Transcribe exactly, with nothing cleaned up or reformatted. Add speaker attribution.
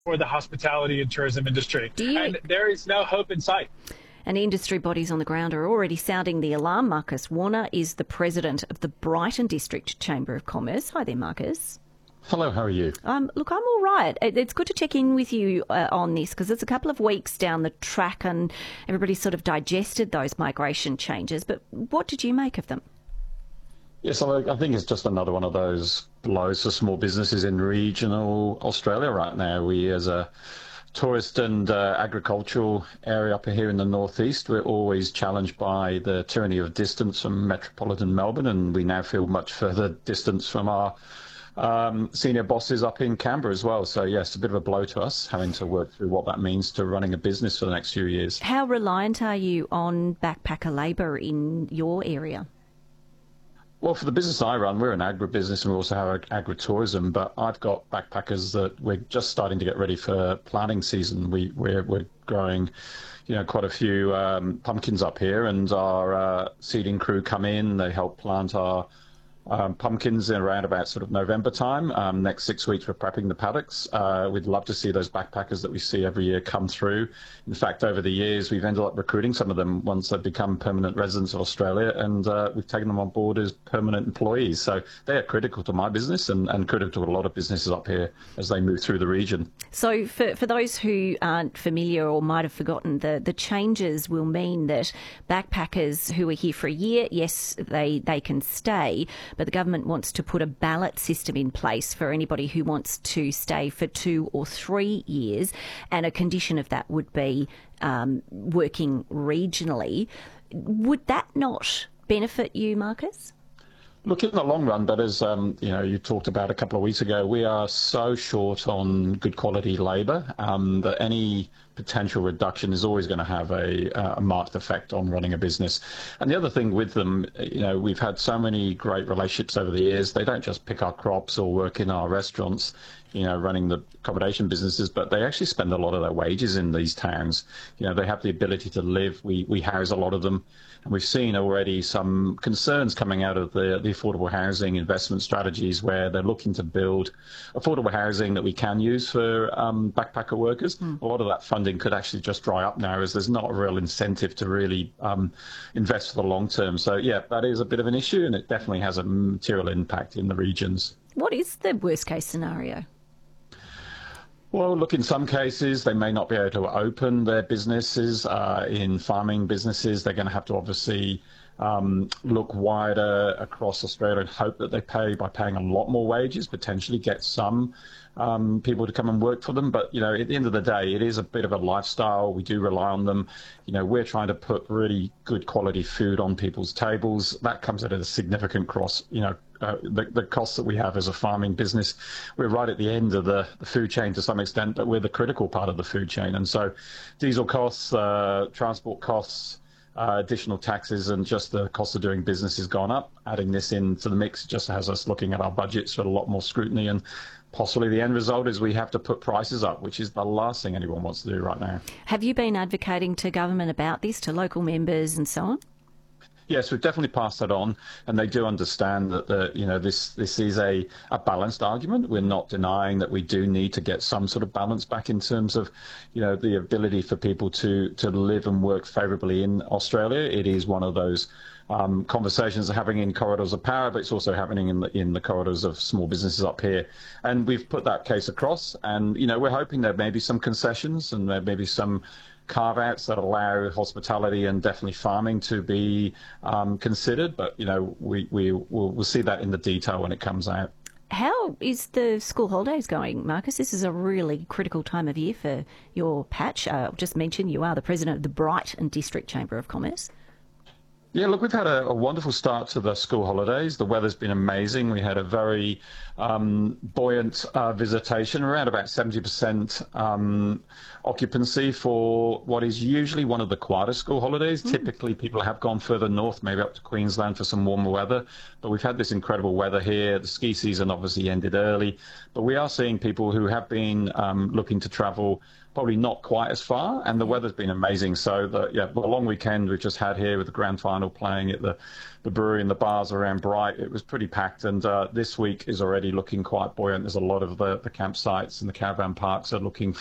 Speaker 1: for the hospitality and tourism industry.
Speaker 2: Do you...
Speaker 1: And there is no hope in sight.
Speaker 2: And industry bodies on the ground are already sounding the alarm. Marcus Warner is the president of the Brighton District Chamber of Commerce. Hi there, Marcus.
Speaker 3: Hello, how are you?
Speaker 2: Um, look, I'm all right. It's good to check in with you uh, on this because it's a couple of weeks down the track and everybody's sort of digested those migration changes. But what did you make of them?
Speaker 3: Yes, I think it's just another one of those blows for small businesses in regional Australia right now. We, as a tourist and uh, agricultural area up here in the northeast, we're always challenged by the tyranny of distance from metropolitan Melbourne, and we now feel much further distance from our um, senior bosses up in Canberra as well. So yes, a bit of a blow to us having to work through what that means to running a business for the next few years. How
Speaker 2: reliant are you on backpacker labour in your area?
Speaker 3: Well, for the business I run, we're an agribusiness and we also have agritourism, but I've got backpackers that we're just starting to get ready for planting season. We, we're, we're growing, you know, quite a few um, pumpkins up here, and our uh, seeding crew come in, they help plant our Um, pumpkins in around about sort of November time. Um, next six weeks we're prepping the paddocks. Uh, we'd love to see those backpackers that we see every year come through. In fact, over the years we've ended up recruiting some of them once they've become permanent residents of Australia, and uh, we've taken them on board as permanent employees. So they are critical to my business and, and critical to a lot of businesses up here as they move through the region.
Speaker 2: So for, for those who aren't familiar or might have forgotten, the, the changes will mean that backpackers who are here for a year, yes, they, they can stay, but the government wants to put a ballot system in place for anybody who wants to stay for two or three years, and a condition of that would be um, working regionally. Would that not benefit you, Marcus?
Speaker 3: Look, in the long run, but as um, you know, you talked about a couple of weeks ago, we are so short on good quality labour um, that any potential reduction is always going to have a, a marked effect on running a business. And the other thing with them, you know, we've had so many great relationships over the years. They don't just pick our crops or work in our restaurants, you know, running the accommodation businesses, but they actually spend a lot of their wages in these towns. You know, they have the ability to live. We, we house a lot of them. And we've seen already some concerns coming out of the, the affordable housing investment strategies where they're looking to build affordable housing that we can use for um, backpacker workers. Mm. A lot of that funding could actually just dry up now as there's not a real incentive to really um, invest for the long term. So, yeah, that is a bit of an issue, and it definitely has a material impact in the regions.
Speaker 2: What is the worst case scenario?
Speaker 3: Well, look, in some cases, they may not be able to open their businesses. Uh, in farming businesses, they're going to have to obviously um, look wider across Australia and hope that they pay by paying a lot more wages, potentially get some um, people to come and work for them. But, you know, at the end of the day, it is a bit of a lifestyle. We do rely on them. You know, we're trying to put really good quality food on people's tables. That comes at a significant cross, you know, Uh, the, the costs that we have as a farming business. We're right at the end of the, the food chain to some extent, but we're the critical part of the food chain. And so diesel costs, uh, transport costs, uh, additional taxes, and just the cost of doing business has gone up. Adding this into the mix just has us looking at our budgets with a lot more scrutiny, and possibly the end result is we have to put prices up, which is the last thing anyone wants to do right now.
Speaker 2: Have you been advocating to government about this, to local members and so on?
Speaker 3: Yes, we've definitely passed that on, and they do understand that the, you know, this this is a, a balanced argument. We're not denying that we do need to get some sort of balance back in terms of, you know, the ability for people to to live and work favourably in Australia. It is one of those um, conversations are having in corridors of power, but it's also happening in the in the corridors of small businesses up here. And we've put that case across, and you know, we're hoping there may be some concessions and there may be some carve-outs that allow hospitality and definitely farming to be um, considered, but you know, we we will we'll see that in the detail when it comes out.
Speaker 2: How is the school holidays going, Marcus? This is a really critical time of year for your patch. Uh, I'll just mention you are the president of the Brighton District Chamber of Commerce.
Speaker 3: Yeah, look, we've had a, a wonderful start to the school holidays. The weather's been amazing. We had a very um, buoyant uh, visitation, around about seventy percent um, occupancy for what is usually one of the quieter school holidays. Mm. Typically, people have gone further north, maybe up to Queensland for some warmer weather. But we've had this incredible weather here. The ski season obviously ended early. But we are seeing people who have been um, looking to travel probably not quite as far, and the weather's been amazing. So, the, yeah, the long weekend we've just had here with the grand final final playing at the, the brewery and the bars around Bright. It was pretty packed, and uh, this week is already looking quite buoyant. There's a lot of the, the campsites and the caravan parks are looking